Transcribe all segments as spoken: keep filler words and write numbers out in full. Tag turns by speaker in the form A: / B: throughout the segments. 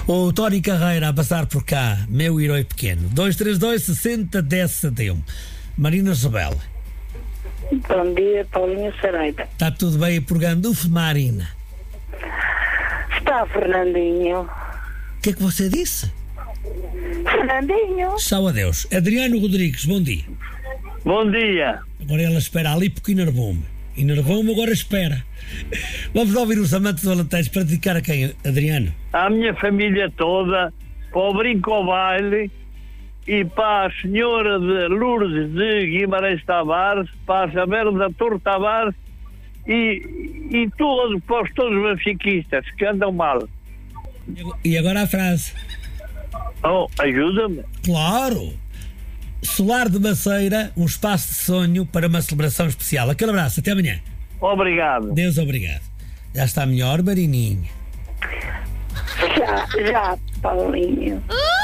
A: O Tony Carreira a passar por cá, meu herói pequeno. dois três dois, sessenta, dez, sessenta e um. Marina Isabel.
B: Bom dia, Paulinho Saraiva.
A: Está tudo bem por Gandulfo, Marina?
B: Está Fernandinho.
A: O que é que você disse?
B: Fernandinho.
A: Tchau, adeus. Adriano Rodrigues, bom dia.
C: Bom dia.
A: Agora ela espera ali porque enervou-me. Enervou-me, agora espera. Vamos ouvir os amantes do Alentejo para dedicar a quem, Adriano?
C: À minha família toda, para o Brinco ao Baile e para a senhora de Lourdes de Guimarães Tavares, para a Isabel da Torre Tavares e, e todos, para os todos os benfiquistas que andam mal.
A: E agora a frase.
C: Oh, ajuda-me.
A: Claro! Solar de Maceira, um espaço de sonho para uma celebração especial. Aquele abraço, até amanhã.
C: Obrigado.
A: Deus obrigado. Já está melhor, Marininha?
B: Já, já, Paulinho.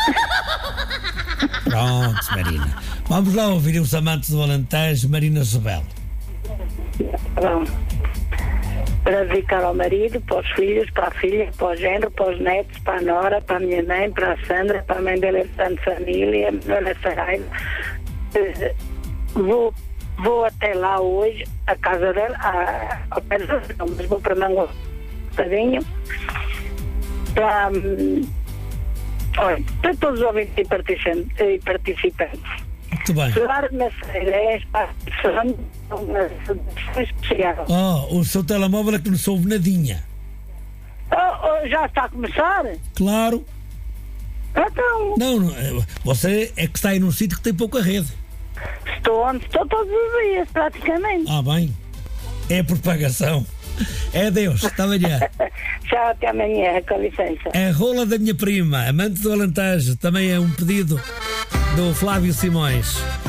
A: Pronto, Marina. Vamos lá ouvir os amantes do Alentejo, Marina Isabel.
B: Bom, para dedicar ao marido, para os filhos, para a filha, para o género, para os netos, para a nora, para a minha mãe, para a Sandra, para a mãe dela, de família, a Manuela Saraiva. Eh, Vou, vou até lá hoje, a casa dela, a, ao pé dela, não, mas vou para Mango um bocadinho, para, hum, olha, para todos os ouvintes e participantes. E participantes.
A: Muito bem.
B: Solar de Maceira é espaço de sonho, uma celebração especial.
A: Oh, o seu telemóvel é que não soube nadinha.
B: Oh, oh, já está a começar?
A: Claro.
B: Então,
A: Não, não, eh, você é que está aí num sítio que tem pouca rede.
B: estou onde estou todos os dias, praticamente.
A: Ah, bem. É propagação. É Deus. Até amanhã.
B: Tchau, até amanhã, com licença.
A: A rola da minha prima, amante do Alentejo, também é um pedido do Flávio Simões.